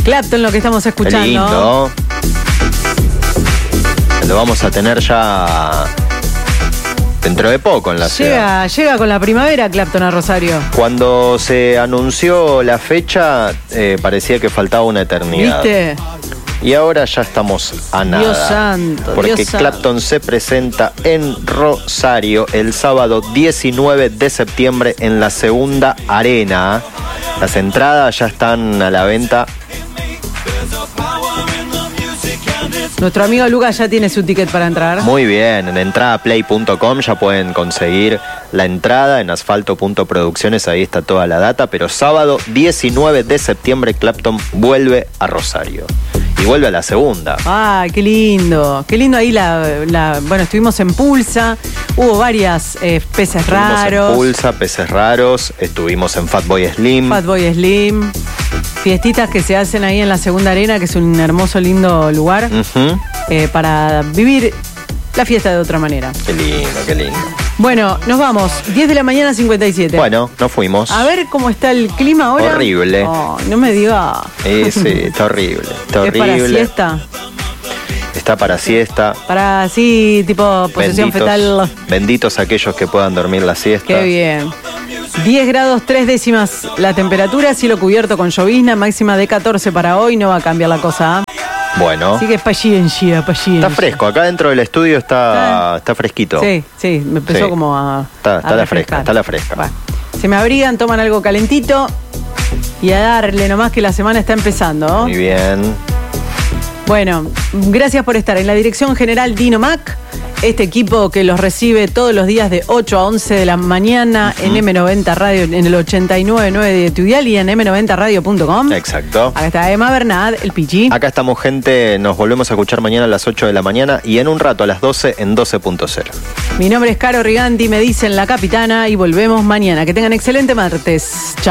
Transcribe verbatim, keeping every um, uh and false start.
Clapton, lo que estamos escuchando. Qué lindo. Lo vamos a tener ya dentro de poco en la llega, ciudad. Llega con la primavera Clapton a Rosario. Cuando se anunció la fecha, eh, parecía que faltaba una eternidad. ¿Viste? Y ahora ya estamos a nada. Dios santo, porque Dios Clapton santo. se presenta en Rosario el sábado diecinueve de septiembre en la Segunda Arena. Las entradas ya están a la venta. Nuestro amigo Lucas ya tiene su ticket para entrar. Muy bien, en entradaplay punto com ya pueden conseguir la entrada, en asfalto punto producciones, ahí está toda la data, pero sábado diecinueve de septiembre Clapton vuelve a Rosario. Y vuelve a la segunda. Ay, qué lindo. Qué lindo ahí la, la bueno, estuvimos en Pulsa, hubo varias eh, peces Estuvimos raros. en Pulsa, Peces Raros, estuvimos en Fatboy Slim. Fatboy Slim. Fiestitas que se hacen ahí en la Segunda Arena, que es un hermoso, lindo lugar Uh-huh. eh, para vivir la fiesta de otra manera. Qué lindo, qué lindo. Bueno, nos vamos. diez de la mañana, cincuenta y siete. Bueno, nos fuimos. A ver cómo está el clima ahora. Horrible. Oh, no me diga. Eh, sí, está horrible. Está ¿Es horrible. para siesta? Está para siesta. Para así, tipo posesión Benditos, fetal. benditos aquellos que puedan dormir la siesta. Qué bien. diez grados, tres décimas la temperatura, cielo cubierto con llovizna, máxima de catorce para hoy, no va a cambiar la cosa. ¿eh? Bueno. Así que paciencia, paciencia. Está fresco, acá dentro del estudio está, está fresquito. Sí, sí, me empezó Sí. como a. Está, está a la refrescar. fresca, está la fresca. Bueno, se me abrigan, toman algo calentito y a darle nomás que la semana está empezando. ¿no? Muy bien. Bueno, gracias por estar en la dirección general Dino Mac, este equipo que los recibe todos los días de ocho a once de la mañana uh-huh. en eme noventa Radio, en el ochenta y nueve punto nueve de Tudial y en eme noventa radio punto com. Exacto. Acá está Emma Bernat, el Pichi. Acá estamos, gente, nos volvemos a escuchar mañana a las ocho de la mañana y en un rato a las doce en doce punto cero. Mi nombre es Caro Riganti, me dicen la capitana y volvemos mañana. Que tengan excelente martes. Chao.